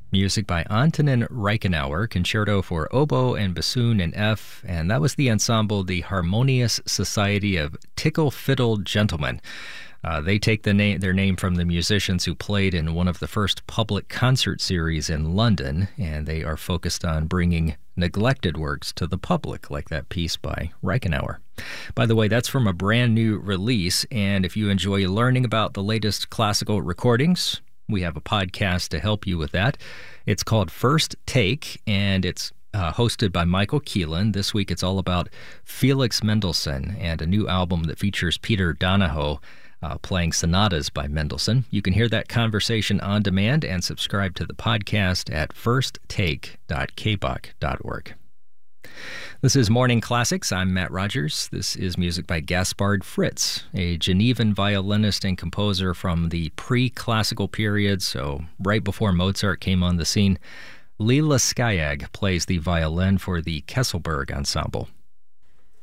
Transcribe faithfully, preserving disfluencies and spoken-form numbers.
Music by Antonin Reichenauer, concerto for oboe and bassoon in F, and that was the ensemble The Harmonious Society of Tickle Fiddle Gentlemen. Uh, they take the name, their name from the musicians who played in one of the first public concert series in London, and they are focused on bringing neglected works to the public, like that piece by Reichenauer. By the way, that's from a brand new release, and if you enjoy learning about the latest classical recordings, we have a podcast to help you with that. It's called First Take, and it's uh, hosted by Michael Keelan. This week it's all about Felix Mendelssohn and a new album that features Peter Donahoe uh, playing sonatas by Mendelssohn. You can hear that conversation on demand and subscribe to the podcast at first take dot k b o c dot org. This is Morning Classics. I'm Matt Rogers. This is music by Gaspard Fritz, a Genevan violinist and composer from the pre-classical period, so right before Mozart came on the scene. Leela Skayag plays the violin for the Kesselberg Ensemble.